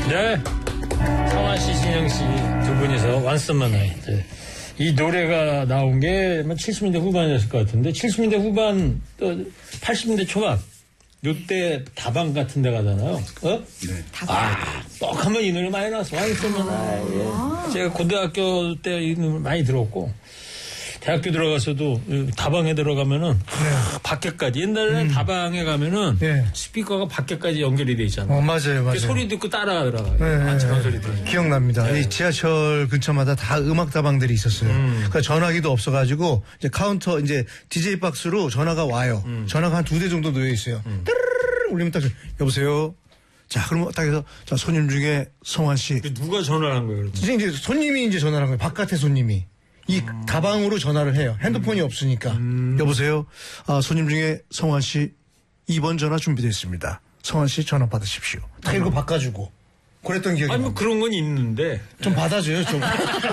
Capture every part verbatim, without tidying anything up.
네. 성화 씨, 진영 씨 두 분이서 완썸머 나이트. 이 노래가 나온 게 칠십 년대 후반이었을 것 같은데 칠십 년대 후반 또 팔십 년대 초반 요때 다방 같은 데 가잖아요. 어? 네. 아, 뻑 하면 이 노래 많이 나왔어. 완썸머 나이트. 제가 고등학교 때 이 노래 많이 들었고 대학교 들어가서도 다방에 들어가면은 네. 밖에까지 옛날에는 음. 다방에 가면은 네. 스피커가 밖에까지 연결이 돼 있잖아요. 어, 맞아요, 맞아요. 소리 듣고 따라 들어가요. 네, 저런 소리 들어요. 기억납니다. 네. 이 지하철 근처마다 다 음악 다방들이 있었어요. 음. 그러니까 전화기도 없어가지고 이제 카운터 이제 디제이 박스로 전화가 와요. 음. 전화가 한 두 대 정도 놓여 있어요. 음. 따르르르 울리면 딱 여보세요. 자, 그러면 딱 해서 자 손님 중에 성환 씨. 누가 전화를 한 거예요? 이제, 이제 손님이 이제 전화를 한 거예요. 바깥에 손님이. 이 음. 다방으로 전화를 해요. 핸드폰이 음. 없으니까. 음. 여보세요. 아, 손님 중에 성환 씨 이 번 전화 준비됐습니다. 성환 씨 전화 받으십시오. 다 이거 바꿔주고. 그랬던 기억이. 아니 뭐 그런 건 있는데 좀 받아줘요 좀.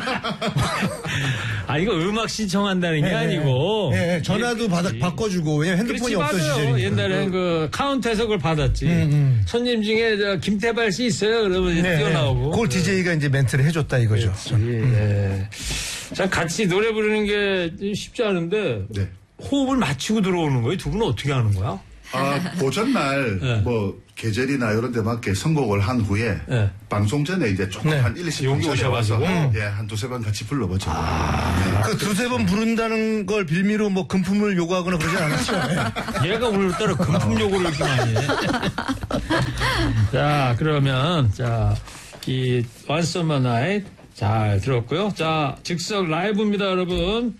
아 이거 음악 신청한다는 게 네, 아니고. 네, 네. 전화도 받아 바꿔주고 왜냐면 핸드폰이 없던 시절이니까. 옛날에는 그 카운터에서 그걸 받았지. 음, 음. 손님 중에 저 김태발 씨 있어요. 그러면 네, 뛰어나오고. 그걸 디제이가 이제 멘트를 해줬다 이거죠. 음. 네. 자 같이 노래 부르는 게 쉽지 않은데 네. 호흡을 맞추고 들어오는 거예요. 두 분은 어떻게 하는 거야? 아, 그 전날 네. 뭐 계절이나 이런 데 맞게 선곡을 한 후에 네. 방송 전에 이제 조금 네. 한 일, 이십 분 전에 와서 음. 예, 한 두세 번 같이 불러보죠. 아, 네. 그 두세 번 부른다는 걸 빌미로 뭐 금품을 요구하거나 그러지 않았죠? 얘가 오늘따라 금품 요구를 이렇게 많이 해. 자, 그러면 자, 이 완썸머 나잇 잘 들었고요. 자, 즉석 라이브입니다, 여러분.